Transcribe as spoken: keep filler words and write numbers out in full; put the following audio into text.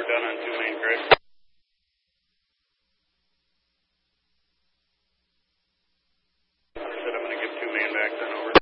we're done on two main, correct? I said I'm going to give two main back then, over.